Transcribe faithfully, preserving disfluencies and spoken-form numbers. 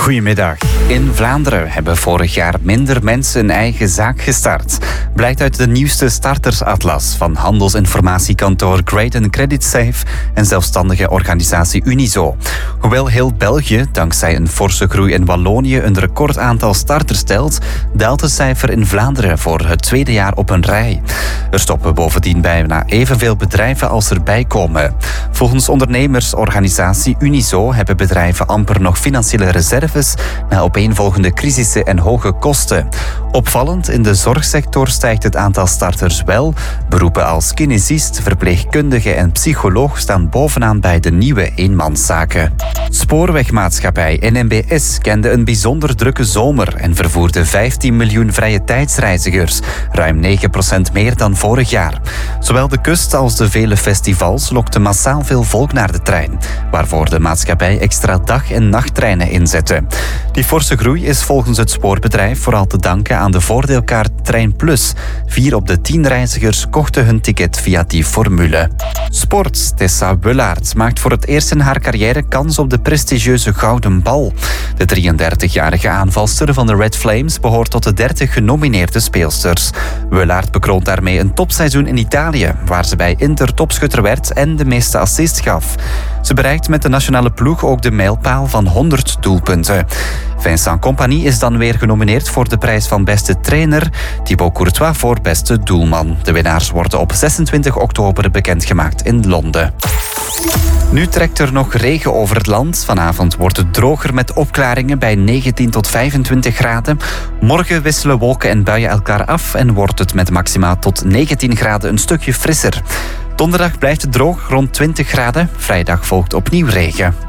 Goedemiddag. In Vlaanderen hebben vorig jaar minder mensen een eigen zaak gestart. Blijkt uit de nieuwste startersatlas van handelsinformatiekantoor Graydon CreditSafe en zelfstandige organisatie Unizo. Hoewel heel België, dankzij een forse groei in Wallonië, een recordaantal starters telt, daalt het cijfer in Vlaanderen voor het tweede jaar op een rij. Er stoppen bovendien bijna evenveel bedrijven als erbij komen. Volgens ondernemersorganisatie Unizo hebben bedrijven amper nog financiële reserves na opeenvolgende crisissen en hoge kosten. Opvallend, in de zorgsector stijgt het aantal starters wel. Beroepen als kinesist, verpleegkundige en psycholoog staan bovenaan bij de nieuwe eenmanszaken. Spoorwegmaatschappij N M B S kende een bijzonder drukke zomer en vervoerde vijftien miljoen vrije tijdsreizigers, ruim negen procent meer dan vorig jaar. Zowel de kust als de vele festivals lokten massaal veel volk naar de trein, waarvoor de maatschappij extra dag- en nachttreinen inzette. Die forse groei is volgens het spoorbedrijf vooral te danken aan de voordeelkaart Trein Plus. Vier op de tien reizigers kochten hun ticket via die formule. Sport. Tessa Willaert maakt voor het eerst in haar carrière kans op de prestigieuze Gouden Bal. De drieëndertigjarige aanvalster van de Red Flames behoort tot de dertig genomineerde speelsters. Willaert bekroont daarmee een topseizoen in Italië, waar ze bij Inter topschutter werd en de meeste assists gaf. Ze bereikt met de nationale ploeg ook de mijlpaal van honderd doelpunten. Vincent Kompany is dan weer genomineerd voor de prijs van beste trainer, Thibaut Courtois voor beste doelman. De winnaars worden op zesentwintig oktober bekendgemaakt in Londen. Nu trekt er nog regen over het land. Vanavond wordt het droger met opklaringen bij negentien tot vijfentwintig graden. Morgen wisselen wolken en buien elkaar af en wordt het met maximaal tot negentien graden een stukje frisser. Donderdag blijft het droog rond twintig graden. Vrijdag volgt opnieuw regen.